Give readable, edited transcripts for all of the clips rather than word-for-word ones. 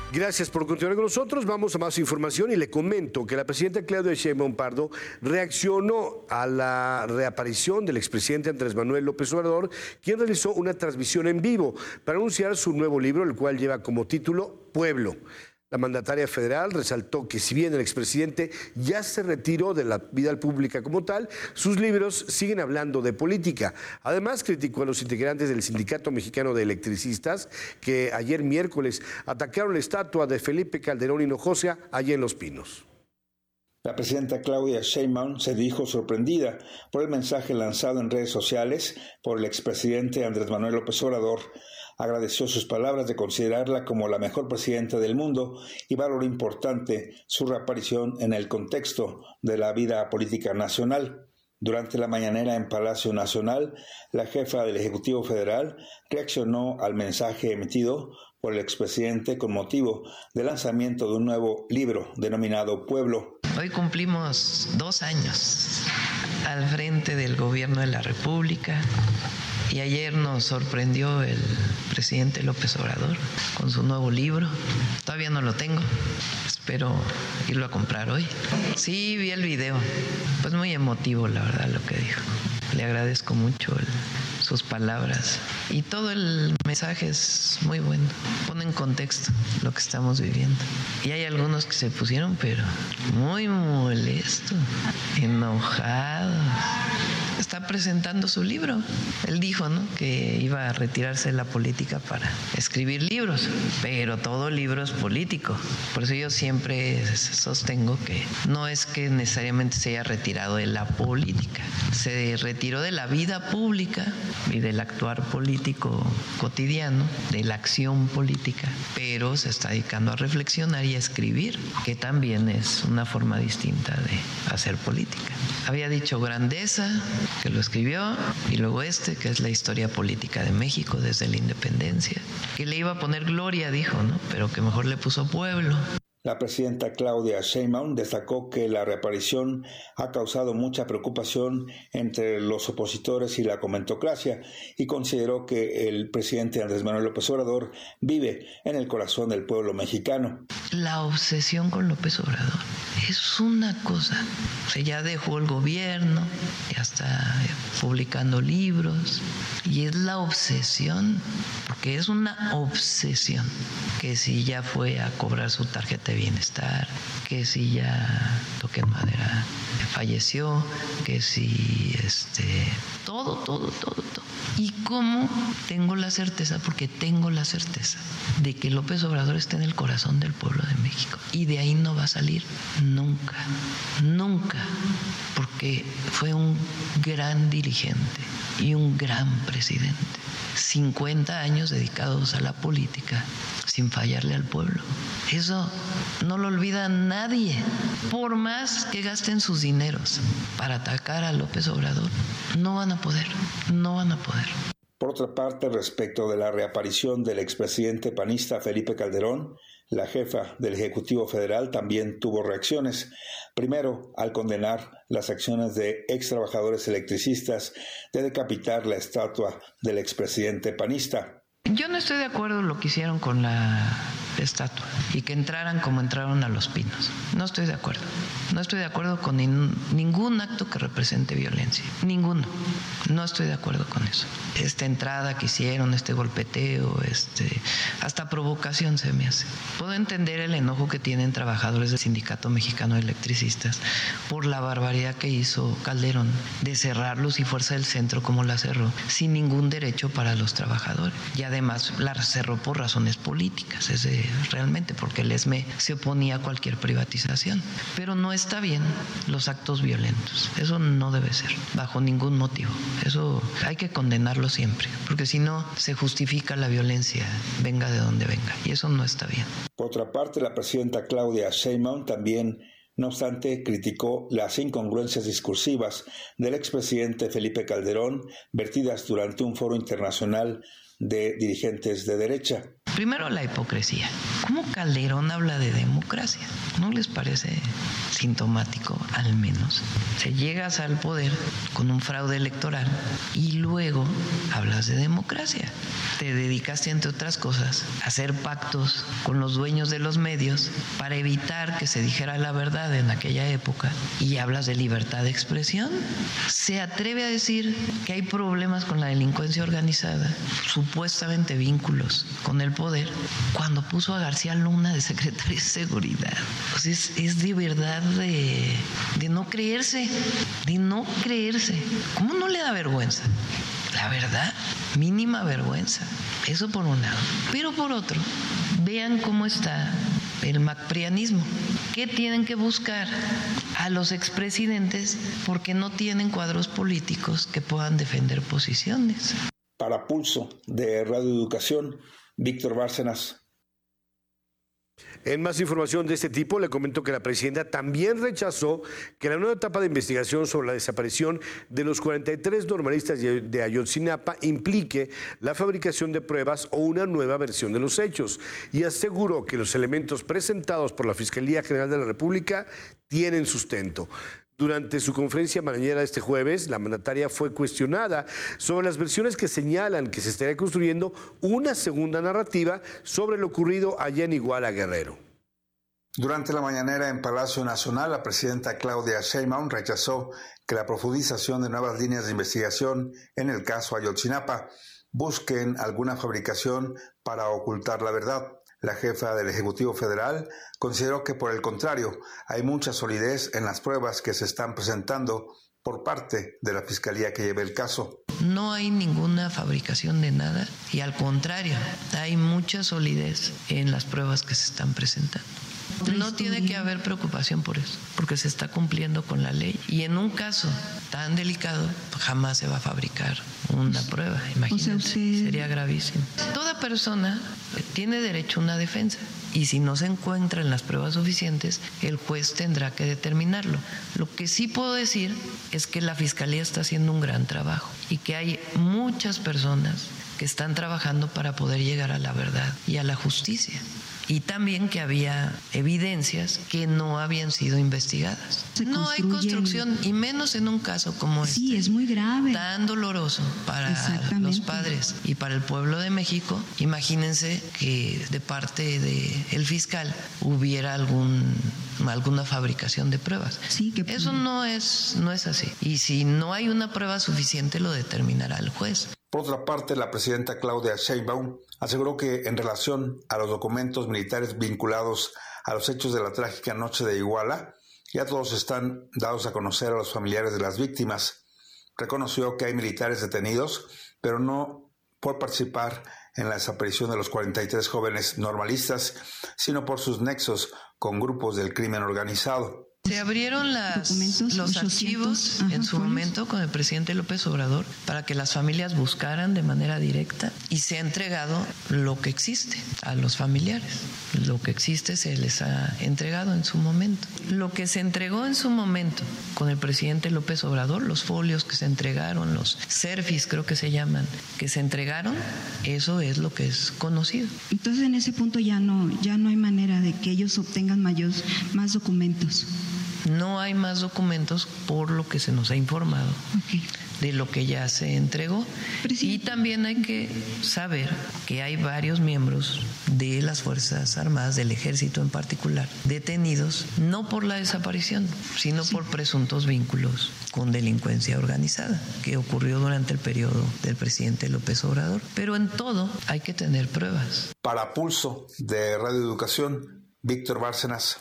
Gracias por continuar con nosotros. Vamos a más información y le comento que la presidenta Claudia Sheinbaum Pardo reaccionó a la reaparición del expresidente Andrés Manuel López Obrador, quien realizó una transmisión en vivo para anunciar su nuevo libro, el cual lleva como título Pueblo. La mandataria federal resaltó que si bien el expresidente ya se retiró de la vida pública como tal, sus libros siguen hablando de política. Además, criticó a los integrantes del Sindicato Mexicano de Electricistas que ayer miércoles atacaron la estatua de Felipe Calderón Hinojosa allá en Los Pinos. La presidenta Claudia Sheinbaum se dijo sorprendida por el mensaje lanzado en redes sociales por el expresidente Andrés Manuel López Obrador. Agradeció sus palabras de considerarla como la mejor presidenta del mundo y valoró importante su reaparición en el contexto de la vida política nacional. Durante la mañanera en Palacio Nacional, la jefa del Ejecutivo Federal reaccionó al mensaje emitido por el expresidente con motivo del lanzamiento de un nuevo libro denominado Pueblo. Hoy cumplimos 2 años al frente del gobierno de la República. Y ayer nos sorprendió el presidente López Obrador con su nuevo libro. Todavía no lo tengo, espero irlo a comprar hoy. Sí, vi el video, pues muy emotivo la verdad lo que dijo. Le agradezco mucho sus palabras y todo el mensaje es muy bueno. Pone en contexto lo que estamos viviendo. Y hay algunos que se pusieron pero muy molestos, enojados. Está presentando su libro. Él dijo, ¿no?, que iba a retirarse de la política para escribir libros, pero todo libro es político. Por eso yo siempre sostengo que no es que necesariamente se haya retirado de la política, se retiró de la vida pública y del actuar político cotidiano, de la acción política, pero se está dedicando a reflexionar y a escribir, que también es una forma distinta de hacer política. Había dicho grandeza, que lo escribió, y luego que es la historia política de México desde la independencia, que le iba a poner gloria, dijo, ¿no?, pero que mejor le puso pueblo. La presidenta Claudia Sheinbaum destacó que la reaparición ha causado mucha preocupación entre los opositores y la comentocracia y consideró que el presidente Andrés Manuel López Obrador vive en el corazón del pueblo mexicano. La obsesión con López Obrador es una cosa, o sea, ya dejó el gobierno, ya está publicando libros y es la obsesión, porque es una obsesión, que si ya fue a cobrar su tarjeta de bienestar, que si ya, toqué en madera, falleció, que si todo. ¿Y cómo tengo la certeza? Porque tengo la certeza de que López Obrador está en el corazón del pueblo de México y de ahí no va a salir nunca, porque fue un gran dirigente y un gran presidente. 50 años dedicados a la política sin fallarle al pueblo. Eso no lo olvida nadie. Por más que gasten sus dineros para atacar a López Obrador, no van a poder. Por otra parte, respecto de la reaparición del expresidente panista Felipe Calderón, la jefa del Ejecutivo Federal también tuvo reacciones. Primero, al condenar las acciones de ex trabajadores electricistas de decapitar la estatua del expresidente panista. Yo no estoy de acuerdo en lo que hicieron con la estatua y que entraran como entraron a Los Pinos. No estoy de acuerdo. No estoy de acuerdo con ningún acto que represente violencia. Ninguno. No estoy de acuerdo con eso. Esta entrada que hicieron, este golpeteo, hasta provocación se me hace. Puedo entender el enojo que tienen trabajadores del Sindicato Mexicano de Electricistas por la barbaridad que hizo Calderón de cerrarlos y Fuerza del Centro como la cerró, sin ningún derecho para los trabajadores. Y además la cerró por razones políticas, realmente, porque el ESME se oponía a cualquier privatización. Pero no está bien los actos violentos. Eso no debe ser, bajo ningún motivo. Eso hay que condenarlo siempre, porque si no, se justifica la violencia, venga de donde venga, y eso no está bien. Por otra parte, la presidenta Claudia Sheinbaum también, no obstante, criticó las incongruencias discursivas del expresidente Felipe Calderón vertidas durante un foro internacional de dirigentes de derecha. Primero, la hipocresía. ¿Cómo Calderón habla de democracia? ¿No les parece sintomático, al menos? Se llegas al poder con un fraude electoral y luego hablas de democracia. Te dedicaste, entre otras cosas, a hacer pactos con los dueños de los medios para evitar que se dijera la verdad en aquella época, y hablas de libertad de expresión. Se atreve a decir que hay problemas con la delincuencia organizada, supuestamente vínculos con el poder, cuando puso a García Luna de secretario de Seguridad. Pues es de verdad de no creerse, de no creerse. ¿Cómo no le da vergüenza? La verdad, mínima vergüenza. Eso por un lado. Pero por otro, vean cómo está el macprianismo. ¿Qué tienen que buscar? A los expresidentes porque no tienen cuadros políticos que puedan defender posiciones. Para Pulso de Radio Educación, Víctor Bárcenas. En más información de este tipo, le comento que la presidenta también rechazó que la nueva etapa de investigación sobre la desaparición de los 43 normalistas de Ayotzinapa implique la fabricación de pruebas o una nueva versión de los hechos, y aseguró que los elementos presentados por la Fiscalía General de la República tienen sustento. Durante su conferencia mañanera este jueves, la mandataria fue cuestionada sobre las versiones que señalan que se estaría construyendo una segunda narrativa sobre lo ocurrido allá en Iguala, Guerrero. Durante la mañanera en Palacio Nacional, la presidenta Claudia Sheinbaum rechazó que la profundización de nuevas líneas de investigación en el caso Ayotzinapa busquen alguna fabricación para ocultar la verdad. La jefa del Ejecutivo Federal consideró que, por el contrario, hay mucha solidez en las pruebas que se están presentando por parte de la Fiscalía que lleva el caso. No hay ninguna fabricación de nada y, al contrario, hay mucha solidez en las pruebas que se están presentando. No tiene que haber preocupación por eso, porque se está cumpliendo con la ley. Y en un caso tan delicado, jamás se va a fabricar una prueba. Imagínense, sería gravísimo. Toda persona tiene derecho a una defensa, y si no se encuentran las pruebas suficientes, el juez tendrá que determinarlo. Lo que sí puedo decir es que la Fiscalía está haciendo un gran trabajo y que hay muchas personas que están trabajando para poder llegar a la verdad y a la justicia. Y también que había evidencias que no habían sido investigadas. No hay construcción, y menos en un caso como este. Sí, es muy grave. Tan doloroso para los padres y para el pueblo de México. Imagínense que de parte del fiscal hubiera alguna fabricación de pruebas. Sí, que eso no es así. Y si no hay una prueba suficiente, lo determinará el juez. Por otra parte, la presidenta Claudia Sheinbaum aseguró que, en relación a los documentos militares vinculados a los hechos de la trágica noche de Iguala, ya todos están dados a conocer a los familiares de las víctimas. Reconoció que hay militares detenidos, pero no por participar en la desaparición de los 43 jóvenes normalistas, sino por sus nexos con grupos del crimen organizado. Se abrieron los archivos en su momento con el presidente López Obrador para que las familias buscaran de manera directa, y se ha entregado lo que existe a los familiares. Lo que existe se les ha entregado en su momento. Lo que se entregó en su momento con el presidente López Obrador, los folios que se entregaron, los selfies creo que se llaman, que se entregaron, eso es lo que es conocido. Entonces, en ese punto ya no hay manera de que ellos obtengan más documentos. No hay más documentos por lo que se nos ha informado de lo que ya se entregó. Y también hay que saber que hay varios miembros de las Fuerzas Armadas, del Ejército en particular, detenidos no por la desaparición, sino por presuntos vínculos con delincuencia organizada, que ocurrió durante el periodo del presidente López Obrador. Pero en todo hay que tener pruebas. Para Pulso de Radio Educación, Víctor Bárcenas.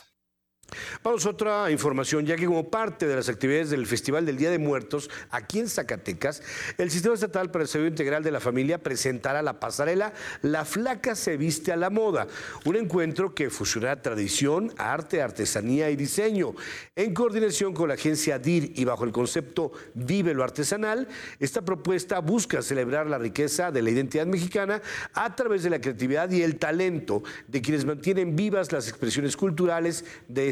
Vamos a otra información, ya que como parte de las actividades del Festival del Día de Muertos aquí en Zacatecas, el Sistema Estatal para el Desarrollo Integral de la Familia presentará la pasarela La Flaca se viste a la moda, un encuentro que fusionará tradición, arte, artesanía y diseño. En coordinación con la agencia DIR y bajo el concepto Vive lo Artesanal, esta propuesta busca celebrar la riqueza de la identidad mexicana a través de la creatividad y el talento de quienes mantienen vivas las expresiones culturales de esta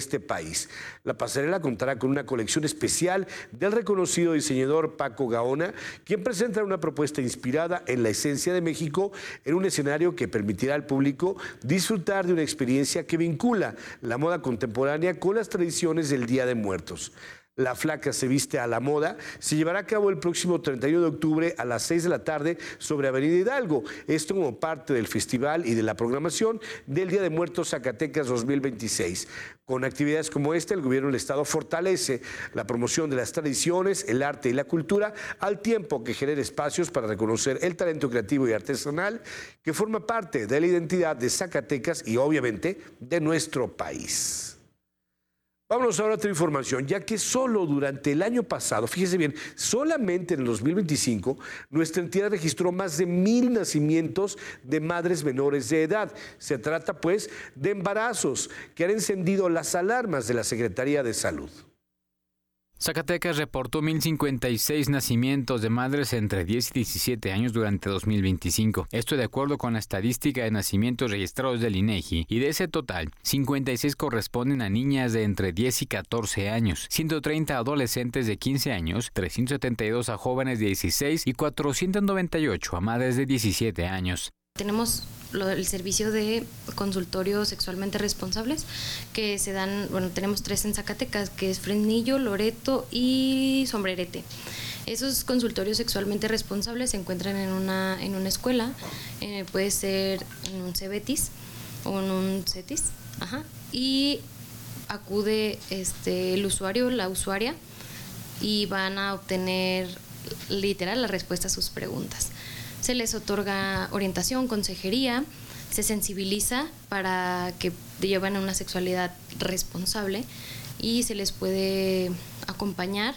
este país. La pasarela contará con una colección especial del reconocido diseñador Paco Gaona, quien presentará una propuesta inspirada en la esencia de México en un escenario que permitirá al público disfrutar de una experiencia que vincula la moda contemporánea con las tradiciones del Día de Muertos. La Flaca se viste a la moda se llevará a cabo el próximo 31 de octubre a las 6 de la tarde sobre Avenida Hidalgo. Esto como parte del festival y de la programación del Día de Muertos Zacatecas 2026. Con actividades como esta, el gobierno del estado fortalece la promoción de las tradiciones, el arte y la cultura, al tiempo que genera espacios para reconocer el talento creativo y artesanal que forma parte de la identidad de Zacatecas y obviamente de nuestro país. Vámonos ahora a otra información, ya que solo durante el año pasado, fíjese bien, solamente en el 2025, nuestra entidad registró más de 1,000 nacimientos de madres menores de edad. Se trata, pues, de embarazos que han encendido las alarmas de la Secretaría de Salud. Zacatecas reportó 1,056 nacimientos de madres entre 10 y 17 años durante 2025. Esto de acuerdo con la estadística de nacimientos registrados del INEGI, y de ese total, 56 corresponden a niñas de entre 10 y 14 años, 130 a adolescentes de 15 años, 372 a jóvenes de 16 y 498 a madres de 17 años. Tenemos el servicio de consultorios sexualmente responsables que se dan, tenemos 3 en Zacatecas, que es Fresnillo, Loreto y Sombrerete. Esos consultorios sexualmente responsables se encuentran en una escuela, puede ser en un CEBETIS o en un CETIS, y acude el usuario, la usuaria, y van a obtener literal la respuesta a sus preguntas. Se les otorga orientación, consejería, se sensibiliza para que lleven una sexualidad responsable y se les puede acompañar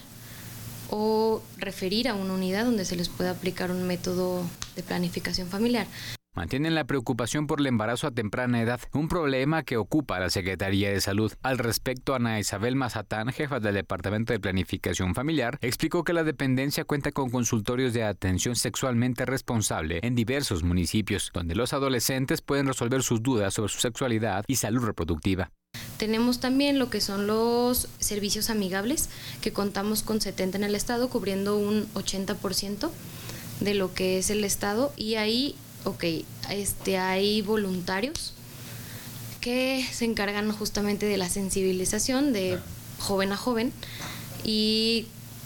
o referir a una unidad donde se les pueda aplicar un método de planificación familiar. Mantienen la preocupación por el embarazo a temprana edad, un problema que ocupa a la Secretaría de Salud. Al respecto, Ana Isabel Mazatán, jefa del Departamento de Planificación Familiar, explicó que la dependencia cuenta con consultorios de atención sexualmente responsable en diversos municipios, donde los adolescentes pueden resolver sus dudas sobre su sexualidad y salud reproductiva. Tenemos también lo que son los servicios amigables, que contamos con 70 en el estado, cubriendo un 80% de lo que es el estado, y ahí hay voluntarios que se encargan justamente de la sensibilización de joven a joven, y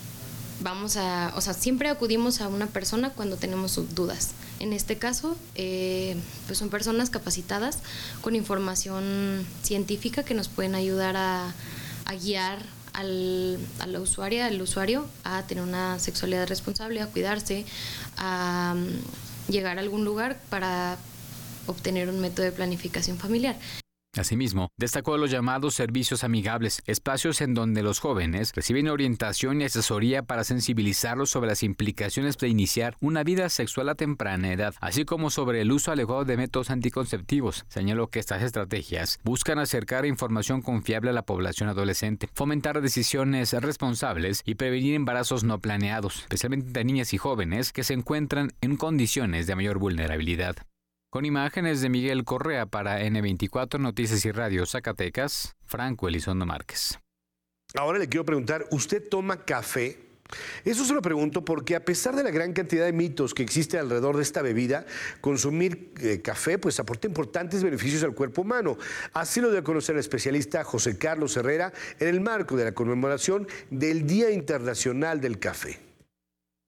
siempre acudimos a una persona cuando tenemos dudas. En este caso, pues son personas capacitadas con información científica que nos pueden ayudar a guiar a la usuaria, al usuario, a tener una sexualidad responsable, a cuidarse, a llegar a algún lugar para obtener un método de planificación familiar. Asimismo, destacó los llamados servicios amigables, espacios en donde los jóvenes reciben orientación y asesoría para sensibilizarlos sobre las implicaciones de iniciar una vida sexual a temprana edad, así como sobre el uso adecuado de métodos anticonceptivos. Señaló que estas estrategias buscan acercar información confiable a la población adolescente, fomentar decisiones responsables y prevenir embarazos no planeados, especialmente de niñas y jóvenes que se encuentran en condiciones de mayor vulnerabilidad. Con imágenes de Miguel Correa para N24 Noticias y Radio Zacatecas, Franco Elizondo Márquez. Ahora le quiero preguntar, ¿usted toma café? Eso se lo pregunto porque a pesar de la gran cantidad de mitos que existe alrededor de esta bebida, consumir café pues aporta importantes beneficios al cuerpo humano. Así lo dio a conocer el especialista José Carlos Herrera en el marco de la conmemoración del Día Internacional del Café.